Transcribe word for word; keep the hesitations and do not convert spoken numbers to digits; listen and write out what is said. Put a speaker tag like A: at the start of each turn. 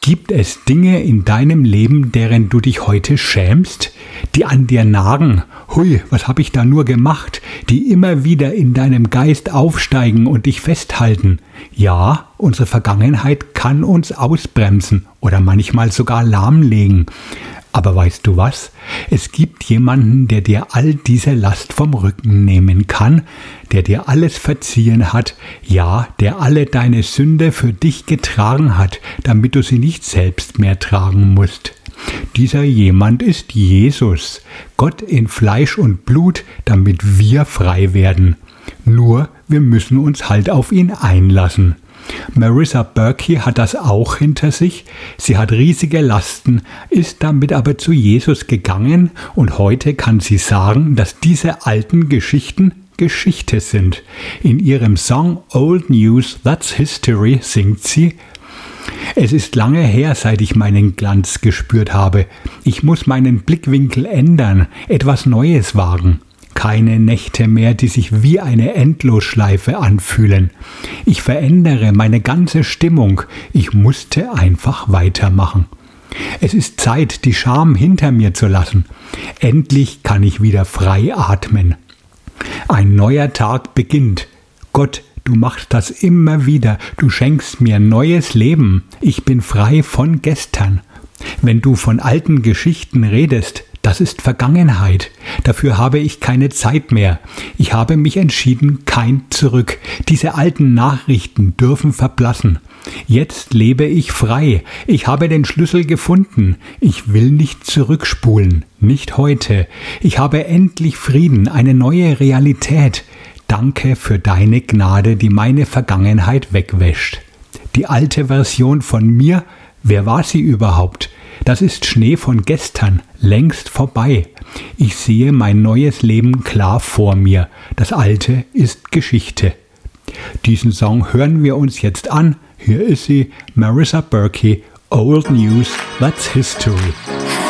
A: Gibt es Dinge in deinem Leben, deren du dich heute schämst, die an dir nagen? Hui, was habe ich da nur gemacht? Die immer wieder in deinem Geist aufsteigen und dich festhalten. Ja, unsere Vergangenheit kann uns ausbremsen oder manchmal sogar lahmlegen. Aber weißt du was? Es gibt jemanden, der dir all diese Last vom Rücken nehmen kann, der dir alles verziehen hat, ja, der alle deine Sünde für dich getragen hat, damit du sie nicht selbst mehr tragen musst. Dieser jemand ist Jesus, Gott in Fleisch und Blut, damit wir frei werden. Nur, wir müssen uns halt auf ihn einlassen. Marissa Berkey hat das auch hinter sich. Sie hat riesige Lasten, ist damit aber zu Jesus gegangen und heute kann sie sagen, dass diese alten Geschichten Geschichte sind. In ihrem Song Old News, That's History singt sie: Es ist lange her, seit ich meinen Glanz gespürt habe. Ich muss meinen Blickwinkel ändern, etwas Neues wagen. Keine Nächte mehr, die sich wie eine Endlosschleife anfühlen. Ich verändere meine ganze Stimmung. Ich musste einfach weitermachen. Es ist Zeit, die Scham hinter mir zu lassen. Endlich kann ich wieder frei atmen. Ein neuer Tag beginnt. Gott, du machst das immer wieder. Du schenkst mir neues Leben. Ich bin frei von gestern. Wenn du von alten Geschichten redest, das ist Vergangenheit. Dafür habe ich keine Zeit mehr. Ich habe mich entschieden, kein Zurück. Diese alten Nachrichten dürfen verblassen. Jetzt lebe ich frei. Ich habe den Schlüssel gefunden. Ich will nicht zurückspulen. Nicht heute. Ich habe endlich Frieden, eine neue Realität. Danke für deine Gnade, die meine Vergangenheit wegwäscht. Die alte Version von mir, wer war sie überhaupt? Das ist Schnee von gestern, längst vorbei. Ich sehe mein neues Leben klar vor mir. Das Alte ist Geschichte. Diesen Song hören wir uns jetzt an. Hier ist sie, Marissa Berkey, Old News, That's History.